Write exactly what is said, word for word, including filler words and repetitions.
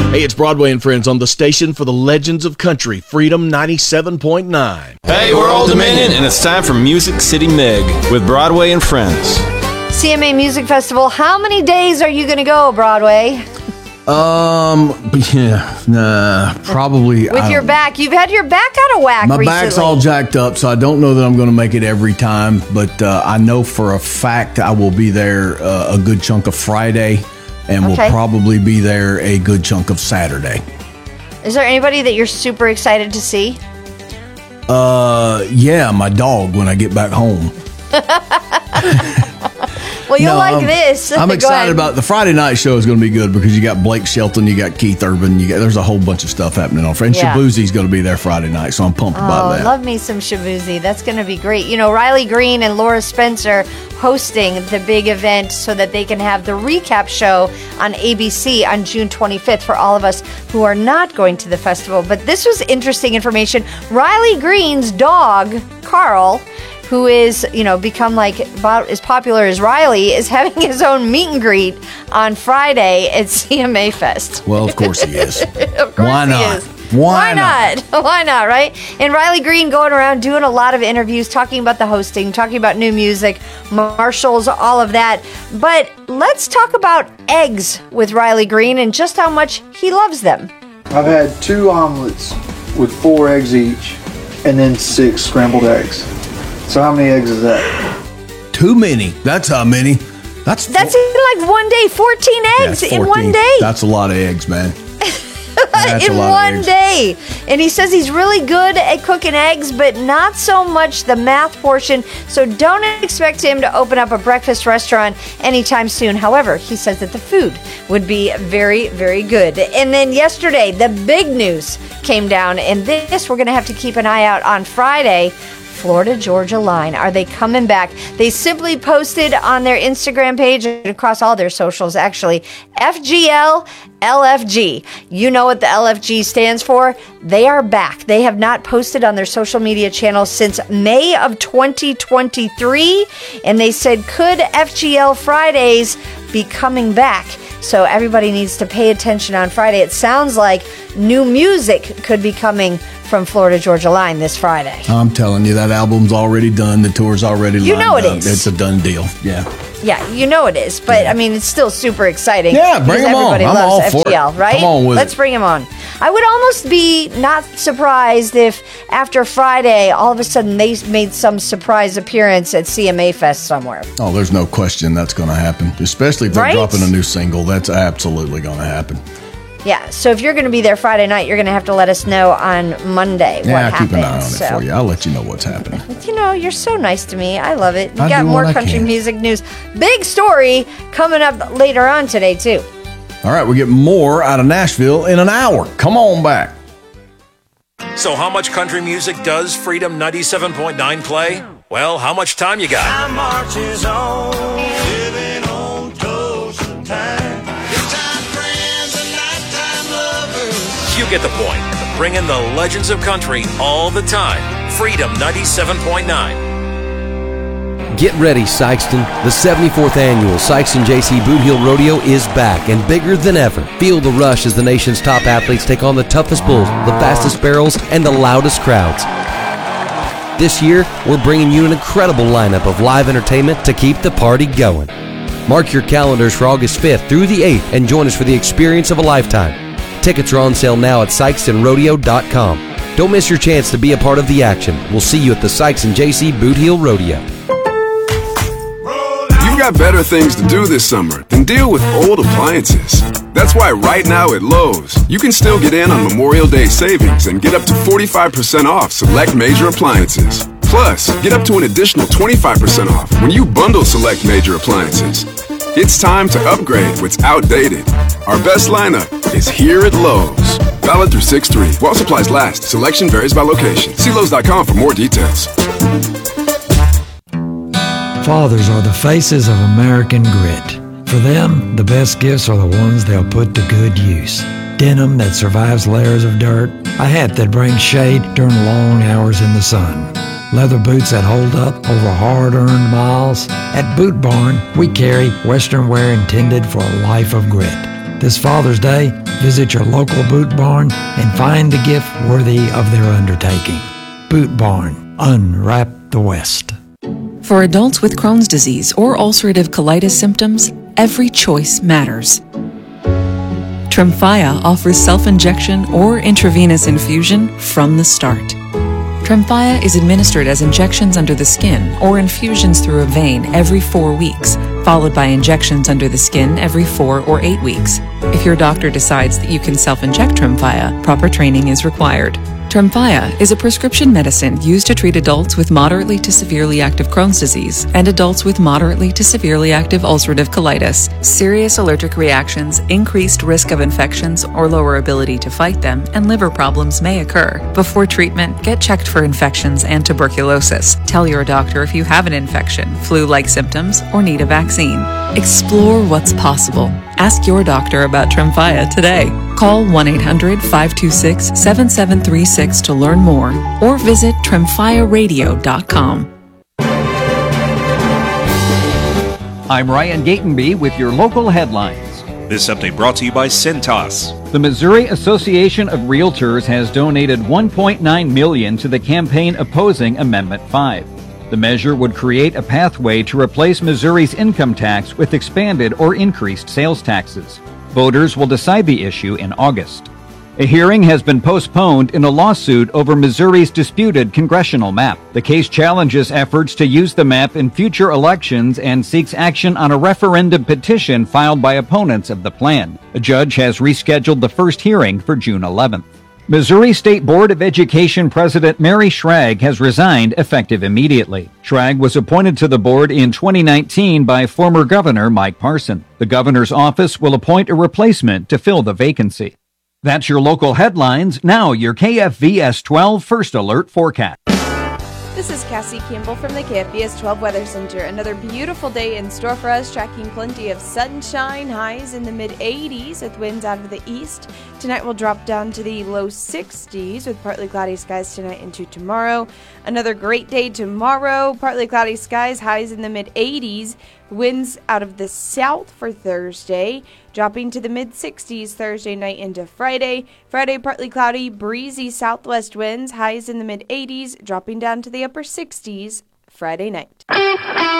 Hey, it's Broadway and Friends on the station for the legends of country, Freedom ninety-seven point nine. Hey, we're Old Dominion, and it's time for Music City Mig with Broadway and Friends. C M A Music Festival, how many days are you going to go, Broadway? Um, yeah, nah, probably. With your back. You've had your back out of whack My recently. back's all jacked up, so I don't know that I'm going to make it every time, but uh, I know for a fact I will be there uh, a good chunk of Friday, and Okay. will probably be there a good chunk of Saturday. Is there anybody that you're super excited to see? Uh, yeah, my dog when I get back home. Well, you'll No, like I'm- this. I'm Go excited ahead. about the Friday night show is going to be good because you got Blake Shelton, you got Keith Urban, you got there's a whole bunch of stuff happening on Friday. Yeah. Shabuzi's going to be there Friday night, so I'm pumped Oh, about that. love me some Shabuzi. That's going to be great. You know, Riley Green and Laura Spencer hosting the big event so that they can have the recap show on A B C on June twenty-fifth for all of us who are not going to the festival. But this was interesting information. Riley Green's dog, Carl, who is, you know, become like about as popular as Riley, is having his own meet and greet on Friday at C M A Fest. Well, of course he is. Of course Why he not? is. Why Why not? Why not, right? And Riley Green going around doing a lot of interviews, talking about the hosting, talking about new music, Marshalls, all of that. But let's talk about eggs with Riley Green and just how much he loves them. I've had two omelets with four eggs each, and then six scrambled eggs. So how many eggs is that? Too many. That's how many. That's That's in like one day, fourteen eggs That's in one fourteen. day. That's a lot of eggs, man. That's in a lot of one eggs. day. And he says he's really good at cooking eggs, but not so much the math portion. So don't expect him to open up a breakfast restaurant anytime soon. However, he says that the food would be very, very good. And then yesterday, the big news came down, and this we're going to have to keep an eye out on Friday. Florida Georgia Line. Are they coming back? They simply posted on their Instagram page and across all their socials, actually, F G L L F G. You know what the L F G stands for? They are back. They have not posted on their social media channels since May of twenty twenty-three, and they said, could F G L Fridays be coming back? So everybody needs to pay attention on Friday. It sounds like new music could be coming from Florida Georgia Line this Friday. I'm telling you, that album's already done. The tour's already You lined know it up. is. It's a done deal. Yeah. Yeah, you know it is, but I mean, it's still super exciting. Yeah, bring because him on. Everybody I'm loves all F G L, for it. right? Come on with Let's it. bring him on. I would almost be not surprised if after Friday, all of a sudden they made some surprise appearance at C M A Fest somewhere. Oh, there's no question that's going to happen. Especially if they're Right? dropping a new single. That's absolutely going to happen. Yeah, so if you're going to be there Friday night, you're going to have to let us know on Monday Yeah, what I'll happens. keep an eye on it so. for you. I'll let you know what's happening. You know, you're so nice to me. I love it. You I got do more what I country can. music news. Big story coming up later on today, too. All right, we get more out of Nashville in an hour. Come on back. So how much country music does Freedom ninety-seven point nine play? Well, how much time you got? Time marches on, living on toast of time. Good-time friends and nighttime lovers. You get the point. Bring in the legends of country all the time. Freedom ninety-seven point nine. Get ready, Sykeston. The seventy-fourth annual Sykes and J C Boot Hill Rodeo is back and bigger than ever. Feel the rush as the nation's top athletes take on the toughest bulls, the fastest barrels, and the loudest crowds. This year, we're bringing you an incredible lineup of live entertainment to keep the party going. Mark your calendars for August fifth through the eighth and join us for the experience of a lifetime. Tickets are on sale now at sykeston rodeo dot com. Don't miss your chance to be a part of the action. We'll see you at the Sykes and J C Boot Hill Rodeo. You've got better things to do this summer than deal with old appliances. That's why right now at Lowe's, you can still get in on Memorial Day savings and get up to forty-five percent off select major appliances. Plus, get up to an additional twenty-five percent off when you bundle select major appliances. It's time to upgrade what's outdated. Our best lineup is here at Lowe's. Valid through six three. While supplies last. Selection varies by location. See Lowe's dot com for more details. Fathers are the faces of American grit. For them, the best gifts are the ones they'll put to good use. Denim that survives layers of dirt, a hat that brings shade during long hours in the sun, leather boots that hold up over hard-earned miles. At Boot Barn, we carry Western wear intended for a life of grit. This Father's Day, visit your local Boot Barn and find the gift worthy of their undertaking. Boot Barn, unwrap the West. For adults with Crohn's disease or ulcerative colitis symptoms, every choice matters. Tremfya offers self-injection or intravenous infusion from the start. Tremfya is administered as injections under the skin or infusions through a vein every four weeks, followed by injections under the skin every four or eight weeks. If your doctor decides that you can self-inject Tremfya, proper training is required. Tremfya is a prescription medicine used to treat adults with moderately to severely active Crohn's disease and adults with moderately to severely active ulcerative colitis. Serious allergic reactions, increased risk of infections or lower ability to fight them, and liver problems may occur. Before treatment, get checked for infections and tuberculosis. Tell your doctor if you have an infection, flu-like symptoms, or need a vaccine. Explore what's possible. Ask your doctor about Tremfya today. Call one eight hundred, five two six, seven seven three six to learn more or visit tremfya radio dot com. I'm Ryan Gatenby with your local headlines. This update brought to you by Cintas. The Missouri Association of Realtors has donated one point nine million dollars to the campaign opposing Amendment five. The measure would create a pathway to replace Missouri's income tax with expanded or increased sales taxes. Voters will decide the issue in August. A hearing has been postponed in a lawsuit over Missouri's disputed congressional map. The case challenges efforts to use the map in future elections and seeks action on a referendum petition filed by opponents of the plan. A judge has rescheduled the first hearing for June eleventh. Missouri State Board of Education President Mary Schrag has resigned effective immediately. Schrag was appointed to the board in twenty nineteen by former Governor Mike Parson. The governor's office will appoint a replacement to fill the vacancy. That's your local headlines. Now your K F V S twelve First Alert forecast. This is Cassie Campbell from the K F V S twelve Weather Center. Another beautiful day in store for us, tracking plenty of sunshine, highs in the mid eighties with winds out of the east. Tonight will drop down to the low sixties with partly cloudy skies tonight into tomorrow. Another great day tomorrow, partly cloudy skies, highs in the mid eighties. Winds out of the south for Thursday, dropping to the mid sixties Thursday night into Friday. Friday, partly cloudy, breezy southwest winds, highs in the mid eighties, dropping down to the upper sixties Friday night.